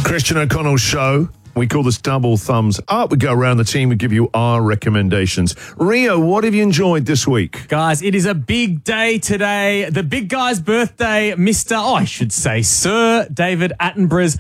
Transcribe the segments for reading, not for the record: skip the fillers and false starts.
Christian O'Connell Show. We call this Double Thumbs Up. We go around the team, we give you our recommendations. Rio, what have you enjoyed this week? Guys, it is a big day today. The big guy's birthday, Sir David Attenborough's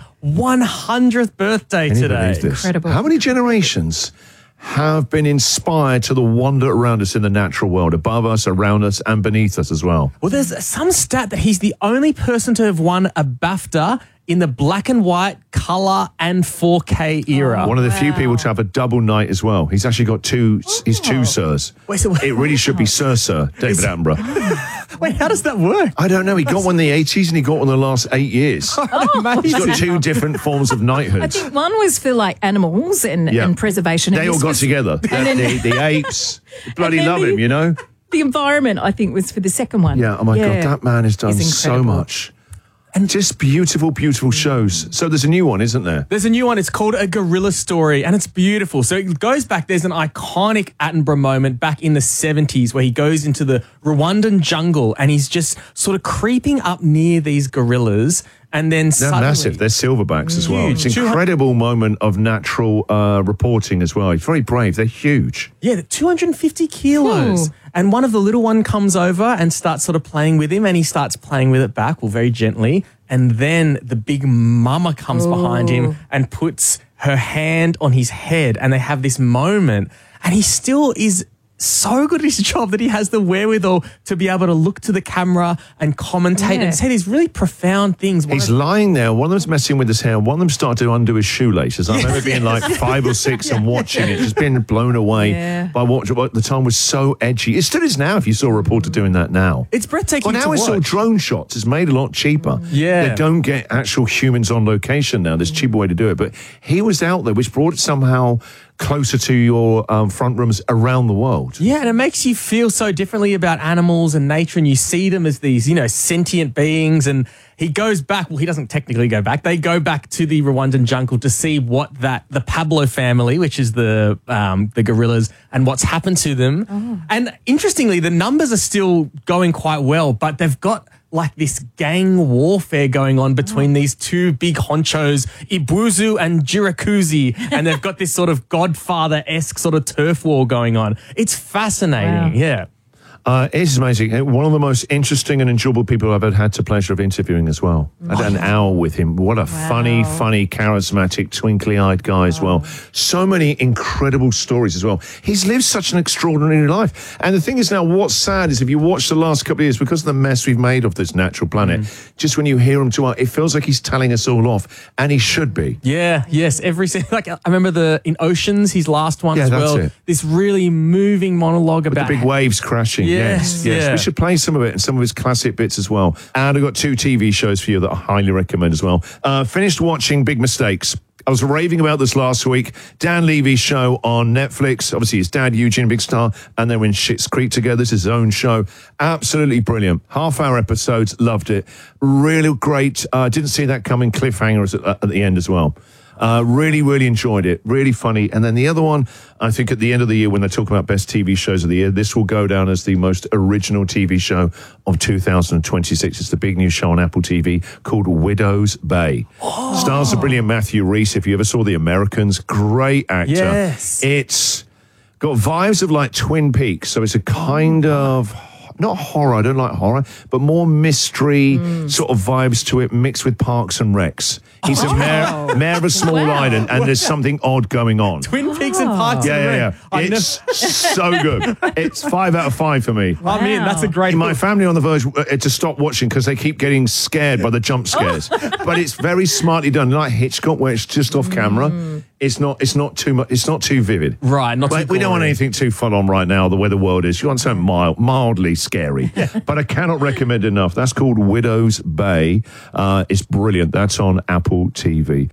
100th birthday today. Incredible. How many generations have been inspired to the wonder around us in the natural world, above us, around us, and beneath us as well? Well, there's some stat that he's the only person to have won a BAFTA in the black and white, colour and 4K era. One of the few people to have a double night as well. He's actually got two sirs. Wait, so It really should be Sir David Attenborough. Wait, how does that work? I don't know. He got one in the 80s and he got one in the last 8 years. He's got two different forms of knighthood. I think one was for like animals and preservation. They all got together. The apes. Bloody love him, you know? The environment, I think, was for the second one. Yeah, oh my God, that man has done He's so incredible. much. And just beautiful, beautiful shows. So there's a new one, isn't there? There's a new one. It's called A Gorilla Story, and it's beautiful. So it goes back. There's an iconic Attenborough moment back in the 70s where he goes into the Rwandan jungle and he's just sort of creeping up near these gorillas. And then They're suddenly, massive. They're silverbacks as well. Huge. It's an incredible moment of natural reporting as well. He's very brave. They're huge. Yeah, they're 250 kilos. Ooh. And one of the little one comes over and starts sort of playing with him, and he starts playing with it back, well, very gently. And then the big mama comes behind him and puts her hand on his head, and they have this moment. And he still is so good at his job that he has the wherewithal to be able to look to the camera and commentate and say these really profound things. He's lying there. One of them's messing with his hair. One of them started to undo his shoelaces. I remember being like 5 or 6 and watching it, just being blown away by what the time was so edgy. It still is now if you saw a reporter doing that now. It's breathtaking Well, now to it's all watch. drone shots. It's made a lot cheaper. Yeah. They don't get actual humans on location now. There's a cheaper way to do it. But he was out there, which brought it somehow closer to your front rooms around the world. Yeah, and it makes you feel so differently about animals and nature, and you see them as these, sentient beings. And he goes back, well, he doesn't technically go back. They go back to the Rwandan jungle to see what the Pablo family, which is the gorillas, and what's happened to them. Oh. And interestingly, the numbers are still going quite well, but they've got like this gang warfare going on between these two big honchos, Ibuzu and Jirakuzi, and they've got this sort of Godfather-esque sort of turf war going on. It's fascinating, yeah. It's amazing. One of the most interesting and enjoyable people I've ever had the pleasure of interviewing as well. I had an hour with him. What a funny, charismatic, twinkly-eyed guy as well. So many incredible stories as well. He's lived such an extraordinary life. And the thing is now, what's sad is if you watch the last couple of years, because of the mess we've made of this natural planet, just when you hear him talk, it feels like he's telling us all off. And he should be. Yeah, yes. Like I remember in Oceans, his last one as well. That's it. This really moving monologue about the big waves crashing. Yes. Yeah. We should play some of it and some of his classic bits as well. And I've got 2 TV shows for you that I highly recommend as well. Finished watching Big Mistakes. I was raving about this last week. Dan Levy's show on Netflix. Obviously, his dad, Eugene, big star. And then when Schitt's Creek together, this is his own show. Absolutely brilliant. Half-hour episodes. Loved it. Really great. Didn't see that coming. Cliffhangers at the end as well. Really, really enjoyed it. Really funny. And then the other one, I think at the end of the year when they're talking about best TV shows of the year, this will go down as the most original TV show of 2026. It's the big new show on Apple TV called Widow's Bay. Stars the brilliant Matthew Rhys. If you ever saw The Americans, great actor. Yes. It's got vibes of like Twin Peaks. So it's a kind of... not horror, I don't like horror, but more mystery sort of vibes to it mixed with Parks and Recs. He's a mayor of a small island and there's something odd going on. Twin Peaks and Parks and Rec. It's so good. It's 5 out of 5 for me. I mean, that's a great My family on the verge to stop watching because they keep getting scared by the jump scares. But it's very smartly done, like Hitchcock, where it's just off camera. It's not too much. It's not too vivid. Right, not too We don't want anything too full on right now. The way the world is, you want something mildly scary. But I cannot recommend it enough. That's called Widow's Bay. It's brilliant. That's on Apple TV.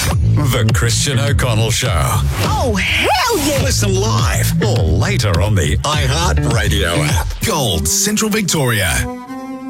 The Christian O'Connell Show. Oh, hell yeah! Listen live or later on the iHeart Radio app. Gold, Central Victoria.